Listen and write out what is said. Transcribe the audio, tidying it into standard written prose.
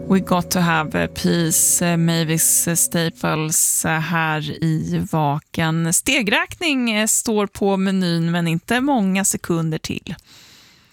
We got to have peace, Mavis Staples här i Vaken. Stegräkning står på menyn men inte många sekunder till.